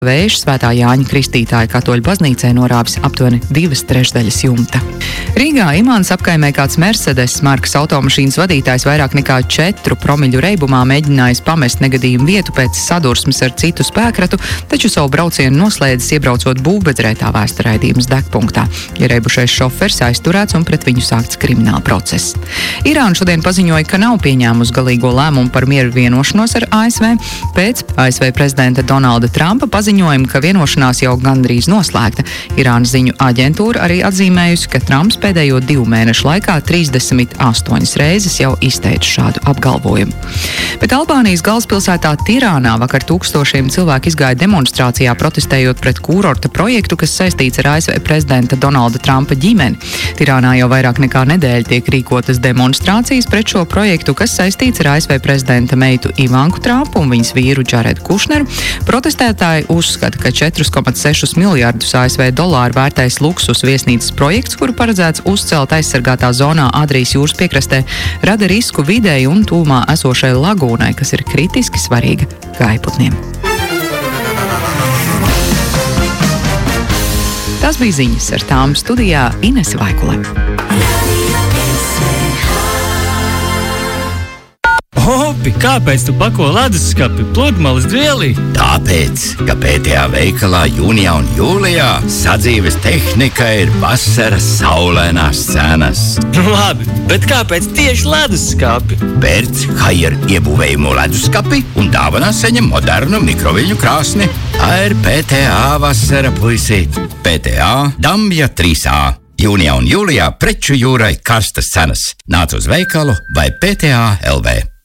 Vējš Svētā Jāņa Kristītāja katoļu baznīcai norāvis aptuveni 2/3 jumta. Rīgā Imants apkaimē kāds Mercedes markas automašīnas vadītājs vairāk nekā 4 promļu reibumā mēģinājis pamest negadījumu vietu pēc sadursmes ar citu spēkratu, taču savu braucienu noslēdzis iebraucot būvbedrē, tā vēsta raidījums Degpunktā. Ierēbušais šofers aizturēts un pret viņu sākts krimināla process. Irāna šodien paziņoja, ka nav pieņēmusi galīgo lēmumu par mieru vienošanos ar ASV. Pēc ASV prezidenta Donalda Trumpa paziņojuma, ka vienošanās jau gandrīz noslēgta. Irānas ziņu aģentūra arī atzīmējusi, ka Trumps pēdējo 2 mēnešu laikā 38 reizes jau izteica šādu apgalvojumu. Bet Albānijas galvaspilsētā Tirānā vakar tūkstošiem cilvēku izgāja demonstrācijā protestējot pret kūrorta projektu, kas saistīts ar ASV prezidenta Donalda Trumpa ģimeni. Tirānā jau vairāk nekā nedēļa tiek rīkotas demonstrācijas pret šo projektu, kas saistīts ar ASV prezidenta meitu Ivanku Trumpu un viņas vīru Džaredu Kušneru. Protestētāji uzskata, ka 4,6 miljardus ASV dolāru vērtais luksus viesnīcas projekts, kuru paredzēts uzcelt aizsargātā zonā Adrijas jūras piekrastē, rada risku videi un tūmā esošai lagūnai, kas ir kritiski svarīga gājputniem. Tas bija ziņas, ar tām studijā Inese Vaikule. Opi, kāpēc tu pako leduskapi pludmales dvielī? Tāpēc, ka PTA veikalā jūnijā un jūlijā sadzīves tehnika ir vasaras saulēnās cenas. Labi, bet kāpēc tieši leduskapi? Pērc Haier iebūvējumu leduskapi un dāvanā saņem modernu mikroviļņu krāsni. Tā ir PTA vasara, puisīt. PTA Dambja 3A. Jūnijā un jūlijā preču jūrai karstas cenas. Nāc uz veikalu vai PTA LV.